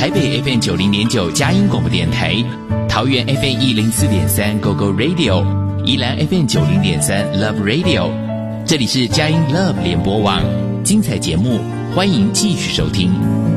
台北 FM 90.9佳音广播电台，桃园 FM 104.3 Go Go Radio， 宜兰 FM 90.3 Love Radio。这里是佳音 Love 联播网，精彩节目，欢迎继续收听。